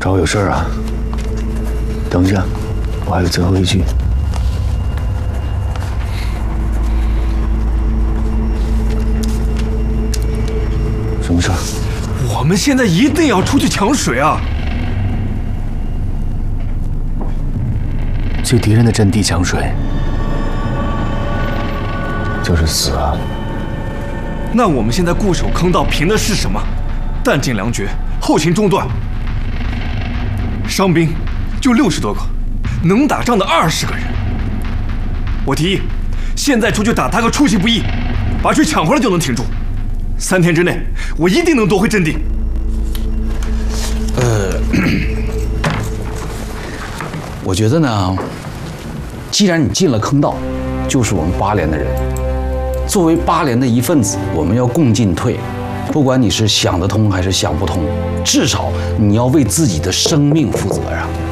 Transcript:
找我有事儿啊？等一下，我还有最后一句。什么事儿？ 我们现在一定要出去抢水啊！ 去敌人的阵地抢水，就是死啊！ 那我们现在固守坑道，凭的是什么？弹尽粮绝，后勤中断，伤兵就60多个，能打仗的20个人。我提议，现在出去打他个出其不意，把水抢回来就能挺住。3天之内，我一定能夺回阵地。 我觉得呢，既然你进了坑道，就是我们8连的人。作为8连的一份子，我们要共进退。不管你是想得通还是想不通，至少你要为自己的生命负责啊！